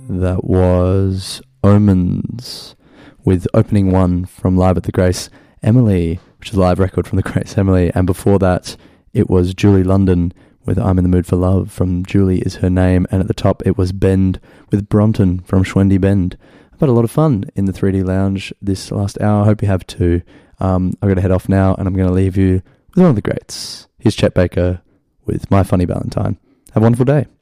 That was Omens with opening one from Live at the Grace Emily, which is a live record from the Grace Emily. And before that, it was Julie London with I'm in the Mood for Love from Julie Is Her Name. And at the top, it was Bend with Bronton from Schwendy Bend. I've had a lot of fun in the 3D Lounge this last hour. I hope you have too. I've got to head off now, and I'm going to leave you with one of the greats. Here's Chet Baker with My Funny Valentine. Have a wonderful day.